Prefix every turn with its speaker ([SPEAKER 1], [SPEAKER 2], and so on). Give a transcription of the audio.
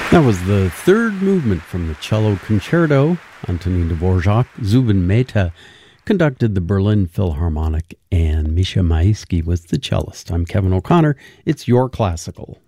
[SPEAKER 1] That was the third movement from the cello concerto. Antonin Dvorak, Zubin Mehta conducted the Berlin Philharmonic, and Misha Maisky was the cellist. I'm Kevin O'Connor. It's Your Classical.